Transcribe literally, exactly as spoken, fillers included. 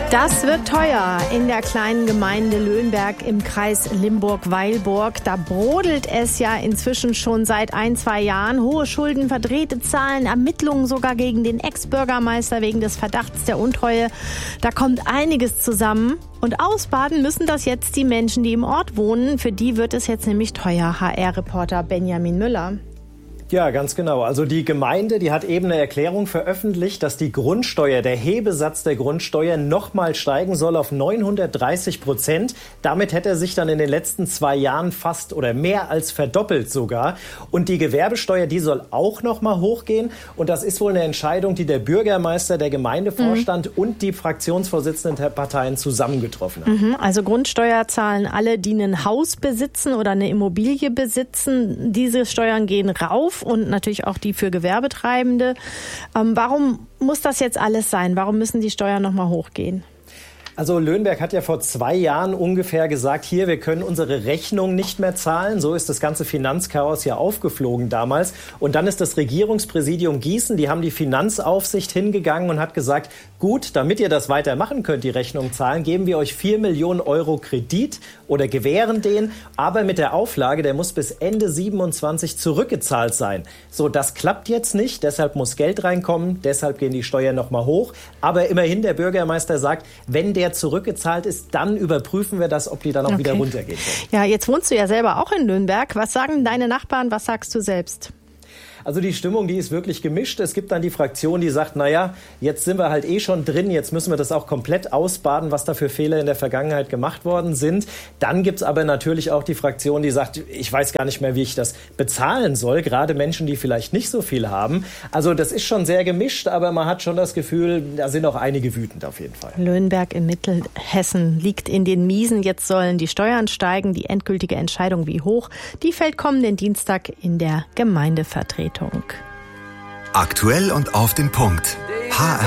Das wird teuer in der kleinen Gemeinde Löhnberg im Kreis Limburg-Weilburg. Da brodelt es ja inzwischen schon seit ein, zwei Jahren. Hohe Schulden, verdrehte Zahlen, Ermittlungen sogar gegen den Ex-Bürgermeister wegen des Verdachts der Untreue. Da kommt einiges zusammen. Und ausbaden müssen das jetzt die Menschen, die im Ort wohnen. Für die wird es jetzt nämlich teuer. H R-Reporter Benjamin Müller. Ja, ganz genau. Also die Gemeinde, die hat eben eine Erklärung veröffentlicht, dass die Grundsteuer, der Hebesatz der Grundsteuer nochmal steigen soll auf neunhundertdreißig Prozent. Damit hätte er sich dann in den letzten zwei Jahren fast oder mehr als verdoppelt sogar. Und die Gewerbesteuer, die soll auch nochmal hochgehen. Und das ist wohl eine Entscheidung, die der Bürgermeister, der Gemeindevorstand mhm. und die Fraktionsvorsitzenden der Parteien zusammengetroffen haben. Mhm, also Grundsteuer zahlen alle, die ein Haus besitzen oder eine Immobilie besitzen. Diese Steuern gehen rauf. Und natürlich auch die für Gewerbetreibende. Ähm, warum muss das jetzt alles sein? Warum müssen die Steuern nochmal hochgehen? Also Löhnberg hat ja vor zwei Jahren ungefähr gesagt, hier, wir können unsere Rechnung nicht mehr zahlen. So ist das ganze Finanzchaos ja aufgeflogen damals. Und dann ist das Regierungspräsidium Gießen, die haben die Finanzaufsicht hingegangen und hat gesagt, gut, damit ihr das weitermachen könnt, die Rechnung zahlen, geben wir euch vier Millionen Euro Kredit oder gewähren den, aber mit der Auflage, der muss bis Ende siebenundzwanzig zurückgezahlt sein. So, das klappt jetzt nicht, deshalb muss Geld reinkommen, deshalb gehen die Steuern nochmal hoch. Aber immerhin, der Bürgermeister sagt, wenn der zurückgezahlt ist, dann überprüfen wir das, ob die dann auch okay. wieder runtergehen können. Ja, jetzt wohnst du ja selber auch in Löhnberg. Was sagen deine Nachbarn, was sagst du selbst? Also die Stimmung, die ist wirklich gemischt. Es gibt dann die Fraktion, die sagt, naja, jetzt sind wir halt eh schon drin, jetzt müssen wir das auch komplett ausbaden, was da für Fehler in der Vergangenheit gemacht worden sind. Dann gibt es aber natürlich auch die Fraktion, die sagt, ich weiß gar nicht mehr, wie ich das bezahlen soll, gerade Menschen, die vielleicht nicht so viel haben. Also das ist schon sehr gemischt, aber man hat schon das Gefühl, da sind auch einige wütend auf jeden Fall. Löhnberg in Mittelhessen liegt in den Miesen. Jetzt sollen die Steuern steigen. Die endgültige Entscheidung, wie hoch, die fällt kommenden Dienstag in der Gemeindevertretung. Aktuell und auf den Punkt. H R